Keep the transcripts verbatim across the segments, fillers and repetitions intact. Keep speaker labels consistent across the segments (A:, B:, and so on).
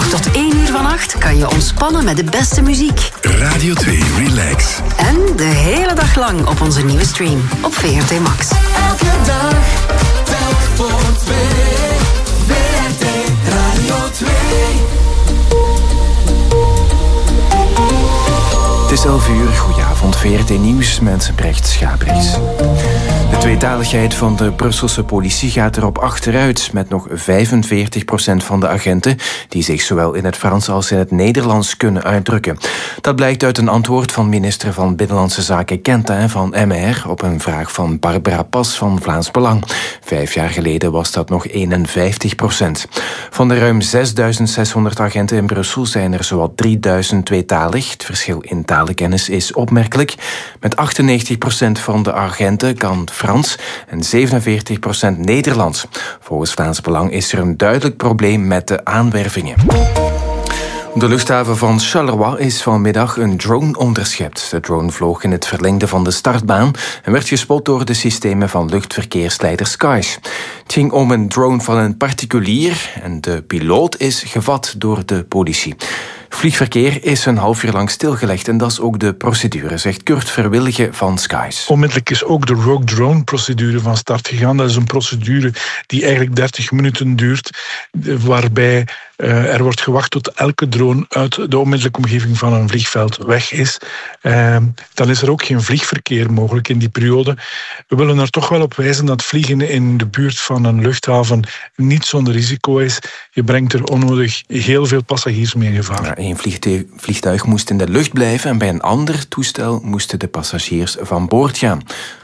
A: Nog tot één uur vannacht kan je ontspannen met de beste muziek.
B: Radio twee Relax.
A: En de hele dag lang op onze nieuwe stream op V R T Max.
C: Elke dag, telk voor twee. V R T Radio twee.
D: Het is elf uur, goedenavond, V R T Nieuws met Brecht Schaaprijs. De tweetaligheid van de Brusselse politie gaat erop achteruit, met nog vijfenveertig procent van de agenten die zich zowel in het Frans als in het Nederlands kunnen uitdrukken. Dat blijkt uit een antwoord van minister van Binnenlandse Zaken Quentin van M R op een vraag van Barbara Pas van Vlaams Belang. Vijf jaar geleden was dat nog eenenvijftig procent. Van de ruim zesduizend zeshonderd agenten in Brussel zijn er zowat drieduizend tweetalig. Het verschil in talenkennis is opmerkelijk. Met achtennegentig procent van de agenten kan Frans en zevenenveertig procent Nederlands. Volgens Vlaams Belang is er een duidelijk probleem met de aanwervingen. Op de luchthaven van Charleroi is vanmiddag een drone onderschept. De drone vloog in het verlengde van de startbaan en werd gespot door de systemen van luchtverkeersleider Skies. Het ging om een drone van een particulier en de piloot is gevat door de politie. Vliegverkeer is een half uur lang stilgelegd en dat is ook de procedure, zegt Kurt Verwillige van Skies.
E: Onmiddellijk is ook de Rogue Drone-procedure van start gegaan. Dat is een procedure die eigenlijk dertig minuten duurt, waarbij uh, er wordt gewacht tot elke drone uit de onmiddellijke omgeving van een vliegveld weg is. Uh, dan is er ook geen vliegverkeer mogelijk in die periode. We willen er toch wel op wijzen dat vliegen in de buurt van een luchthaven niet zonder risico is. Je brengt er onnodig heel veel passagiers mee in gevaar.
D: Ja, een vliegtuig, vliegtuig moest in de lucht blijven en bij een ander toestel moesten de passagiers van boord gaan.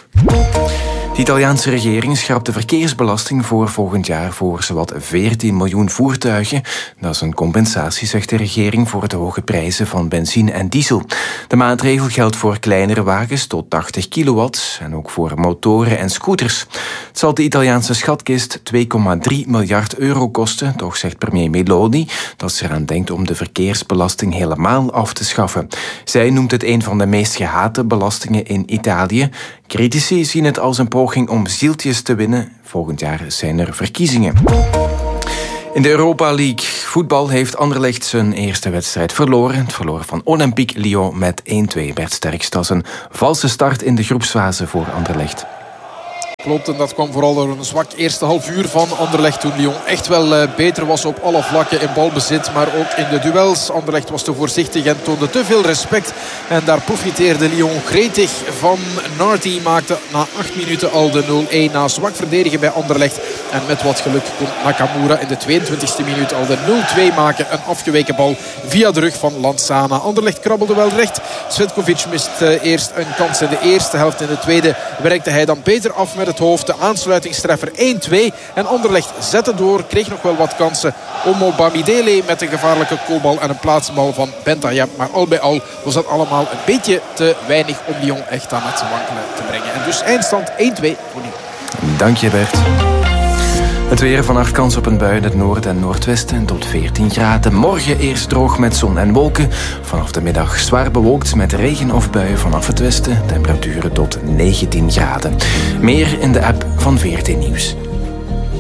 D: De Italiaanse regering schrapt de verkeersbelasting voor volgend jaar voor zowat veertien miljoen voertuigen. Dat is een compensatie, zegt de regering, voor de hoge prijzen van benzine en diesel. De maatregel geldt voor kleinere wagens tot tachtig kilowatt en ook voor motoren en scooters. Het zal de Italiaanse schatkist twee komma drie miljard euro kosten, toch zegt premier Meloni dat ze eraan denkt om de verkeersbelasting helemaal af te schaffen. Zij noemt het een van de meest gehate belastingen in Italië. Critici zien het als een poging om zieltjes te winnen. Volgend jaar zijn er verkiezingen. In de Europa League voetbal heeft Anderlecht zijn eerste wedstrijd verloren. Het verloren van Olympique Lyon met één twee werd sterkst. Dat is een valse start in de groepsfase voor Anderlecht.
F: Klopt, en dat kwam vooral door een zwak eerste half uur van Anderlecht, toen Lyon echt wel uh, beter was op alle vlakken in balbezit, maar ook in de duels. Anderlecht was te voorzichtig en toonde te veel respect. En daar profiteerde Lyon gretig van. Nardi maakte na acht minuten al de nul één na zwak verdedigen bij Anderlecht. En met wat geluk kon Nakamura in de tweeëntwintigste minuut al de nul twee maken. Een afgeweken bal via de rug van Lansana. Anderlecht krabbelde wel recht. Svetkovic mist uh, eerst een kans in de eerste helft. In de tweede werkte hij dan beter af met het hoofd. De aansluitingstreffer één twee. En Anderlecht zette door. Kreeg nog wel wat kansen. Omo Bamidele met een gevaarlijke kopbal en een plaatsbal van Bentayem. Maar al bij al was dat allemaal een beetje te weinig om Lyon echt aan het wankelen te brengen. En dus eindstand één twee voor Lyon.
D: Dank je, Bert. Het weer: vannacht kans op een bui in het noorden en noordwesten tot veertien graden. Morgen eerst droog met zon en wolken. Vanaf de middag zwaar bewolkt met regen of buien vanaf het westen. Temperaturen tot negentien graden. Meer in de app van V R T Nieuws.